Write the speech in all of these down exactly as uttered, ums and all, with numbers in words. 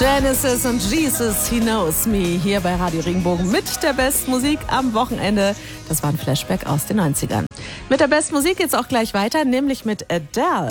Genesis und Jesus, He Knows Me, hier bei Radio Regenbogen mit der besten Musik am Wochenende. Das war ein Flashback aus den neunzigern. Mit der besten Musik geht's auch gleich weiter, nämlich mit Adele.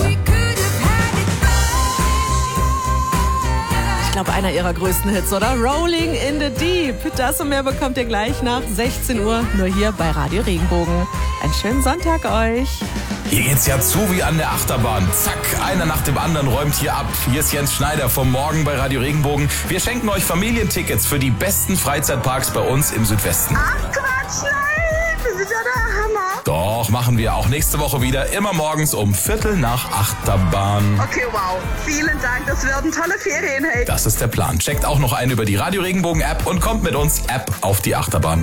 Ich glaube, einer ihrer größten Hits, oder? Rolling in the Deep. Das und mehr bekommt ihr gleich nach sechzehn Uhr, nur hier bei Radio Regenbogen. Einen schönen Sonntag euch. Hier geht's ja zu wie an der Achterbahn. Zack, einer nach dem anderen räumt hier ab. Hier ist Jens Schneider vom Morgen bei Radio Regenbogen. Wir schenken euch Familientickets für die besten Freizeitparks bei uns im Südwesten. Ach Quatsch, nein, das ist ja der Hammer. Doch, machen wir auch nächste Woche wieder, immer morgens um Viertel nach Achterbahn. Okay, wow, vielen Dank, das werden tolle Ferien, hey. Das ist der Plan. Checkt auch noch ein über die Radio Regenbogen App und kommt mit uns App auf die Achterbahn.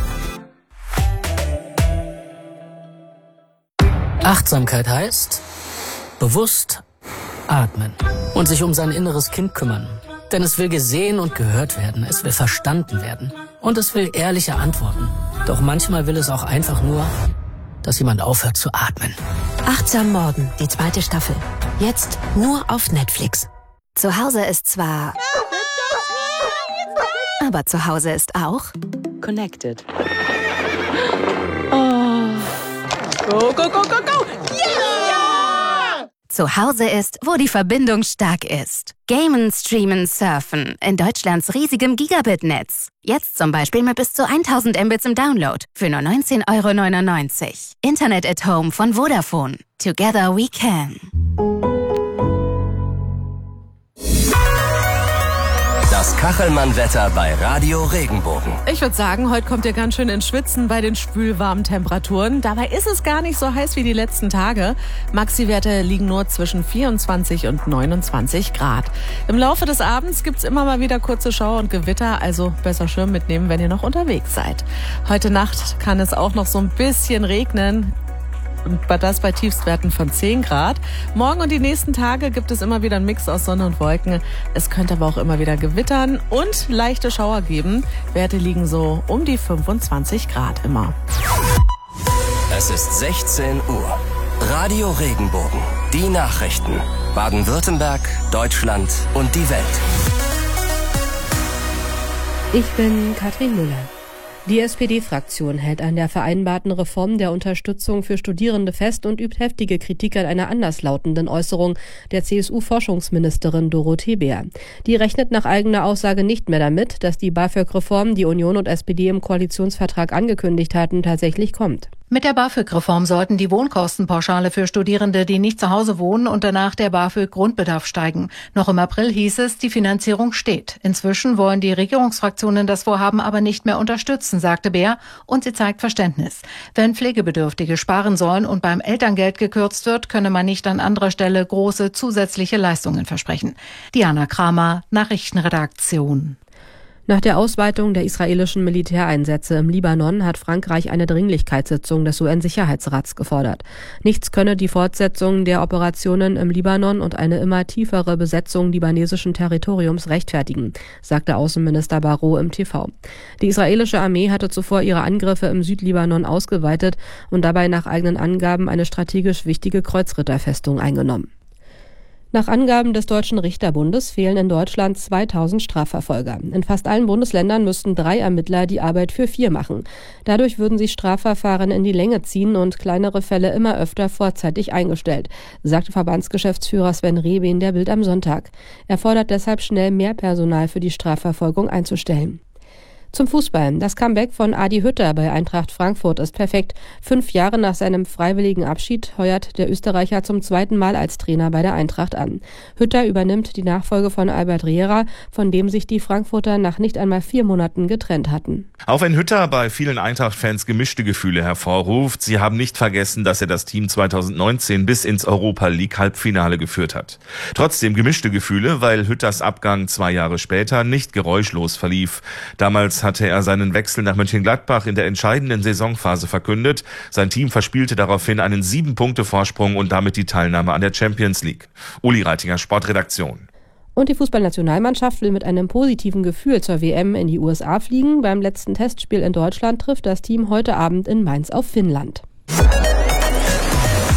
Achtsamkeit heißt bewusst atmen und sich um sein inneres Kind kümmern. Denn es will gesehen und gehört werden, es will verstanden werden und es will ehrliche Antworten. Doch manchmal will es auch einfach nur, dass jemand aufhört zu atmen. Achtsam Morgen, die zweite Staffel. Jetzt nur auf Netflix. Zu Hause ist zwar... aber zu Hause ist auch... Connected. Go, go, go, go, go! Yeah! Zu Hause ist, wo die Verbindung stark ist. Gamen, streamen, surfen. In Deutschlands riesigem Gigabit-Netz. Jetzt zum Beispiel mit bis zu tausend Mbits im Download. Für nur neunzehn Euro neunundneunzig. Internet at Home von Vodafone. Together we can. Das Kachelmann-Wetter bei Radio Regenbogen. Ich würde sagen, heute kommt ihr ganz schön ins Schwitzen bei den spülwarmen Temperaturen. Dabei ist es gar nicht so heiß wie die letzten Tage. Maxi-Werte liegen nur zwischen vierundzwanzig und neunundzwanzig Grad. Im Laufe des Abends gibt's immer mal wieder kurze Schauer und Gewitter, also besser Schirm mitnehmen, wenn ihr noch unterwegs seid. Heute Nacht kann es auch noch so ein bisschen regnen. Und das bei Tiefstwerten von zehn Grad. Morgen und die nächsten Tage gibt es immer wieder einen Mix aus Sonne und Wolken. Es könnte aber auch immer wieder gewittern und leichte Schauer geben. Werte liegen so um die fünfundzwanzig Grad immer. Es ist sechzehn Uhr. Radio Regenbogen. Die Nachrichten. Baden-Württemberg, Deutschland und die Welt. Ich bin Katrin Müller. Die S P D-Fraktion hält an der vereinbarten Reform der Unterstützung für Studierende fest und übt heftige Kritik an einer anderslautenden Äußerung der C S U-Forschungsministerin Dorothee Bär. Die rechnet nach eigener Aussage nicht mehr damit, dass die BAföG-Reform, die Union und S P D im Koalitionsvertrag angekündigt hatten, tatsächlich kommt. Mit der BAföG-Reform sollten die Wohnkostenpauschale für Studierende, die nicht zu Hause wohnen und danach der BAföG-Grundbedarf steigen. Noch im April hieß es, die Finanzierung steht. Inzwischen wollen die Regierungsfraktionen das Vorhaben aber nicht mehr unterstützen, sagte Bär, und sie zeigt Verständnis. Wenn Pflegebedürftige sparen sollen und beim Elterngeld gekürzt wird, könne man nicht an anderer Stelle große zusätzliche Leistungen versprechen. Diana Kramer, Nachrichtenredaktion. Nach der Ausweitung der israelischen Militäreinsätze im Libanon hat Frankreich eine Dringlichkeitssitzung des U N-Sicherheitsrats gefordert. Nichts könne die Fortsetzung der Operationen im Libanon und eine immer tiefere Besetzung libanesischen Territoriums rechtfertigen, sagte Außenminister Barrot im T V. Die israelische Armee hatte zuvor ihre Angriffe im Südlibanon ausgeweitet und dabei nach eigenen Angaben eine strategisch wichtige Kreuzritterfestung eingenommen. Nach Angaben des Deutschen Richterbundes fehlen in Deutschland zweitausend Strafverfolger. In fast allen Bundesländern müssten drei Ermittler die Arbeit für vier machen. Dadurch würden sich Strafverfahren in die Länge ziehen und kleinere Fälle immer öfter vorzeitig eingestellt, sagte Verbandsgeschäftsführer Sven Rehbein der Bild am Sonntag. Er fordert deshalb schnell mehr Personal für die Strafverfolgung einzustellen. Zum Fußball. Das Comeback von Adi Hütter bei Eintracht Frankfurt ist perfekt. Fünf Jahre nach seinem freiwilligen Abschied heuert der Österreicher zum zweiten Mal als Trainer bei der Eintracht an. Hütter übernimmt die Nachfolge von Albert Riera, von dem sich die Frankfurter nach nicht einmal vier Monaten getrennt hatten. Auch wenn Hütter bei vielen Eintracht-Fans gemischte Gefühle hervorruft, sie haben nicht vergessen, dass er das Team zweitausendneunzehn bis ins Europa-League-Halbfinale geführt hat. Trotzdem gemischte Gefühle, weil Hütters Abgang zwei Jahre später nicht geräuschlos verlief. Damals hatte er seinen Wechsel nach Mönchengladbach in der entscheidenden Saisonphase verkündet. Sein Team verspielte daraufhin einen Sieben-Punkte-Vorsprung und damit die Teilnahme an der Champions League. Uli Reitinger, Sportredaktion. Und die Fußballnationalmannschaft will mit einem positiven Gefühl zur W M in die U S A fliegen. Beim letzten Testspiel in Deutschland trifft das Team heute Abend in Mainz auf Finnland.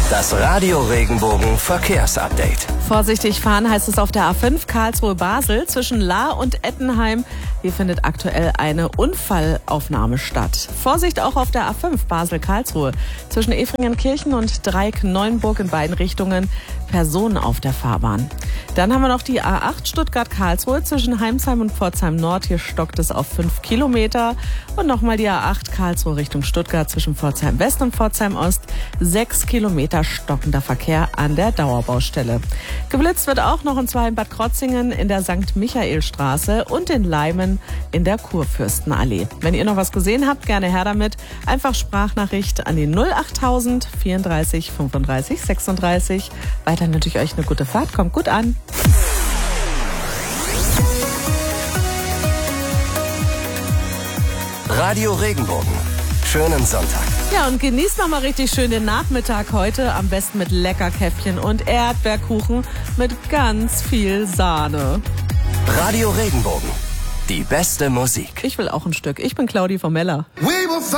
Das Radio Regenbogen Verkehrsupdate. Vorsichtig fahren heißt es auf der A fünf Karlsruhe-Basel zwischen Lahr und Ettenheim. Hier findet aktuell eine Unfallaufnahme statt. Vorsicht auch auf der A fünf Basel-Karlsruhe zwischen Efringenkirchen und Dreieck-Neuenburg in beiden Richtungen. Personen auf der Fahrbahn. Dann haben wir noch die A acht Stuttgart-Karlsruhe zwischen Heimsheim und Pforzheim-Nord. Hier stockt es auf fünf Kilometer. Und nochmal die A acht Karlsruhe Richtung Stuttgart zwischen Pforzheim-West und Pforzheim-Ost. Sechs Kilometer stockender Verkehr an der Dauerbaustelle. Geblitzt wird auch noch, und zwar in Bad Krotzingen in der Sankt Michaelstraße und in Leimen in der Kurfürstenallee. Wenn ihr noch was gesehen habt, gerne her damit. Einfach Sprachnachricht an die null achttausend vierunddreißig fünfunddreißig sechsunddreißig. Weiter natürlich euch eine gute Fahrt. Kommt gut an. Radio Regenbogen. Schönen Sonntag. Ja, und genießt noch mal richtig schön den Nachmittag heute. Am besten mit Leckerkäffchen und Erdbeerkuchen mit ganz viel Sahne. Radio Regenbogen. Die beste Musik. Ich will auch ein Stück. Ich bin Claudi von Meller.